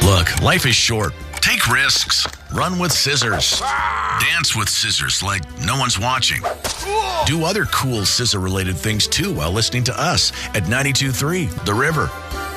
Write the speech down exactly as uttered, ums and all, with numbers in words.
Look, life is short. Take risks. Run with scissors. Dance with scissors like no one's watching. Do other cool scissor-related things too while listening to us at ninety-two point three The River.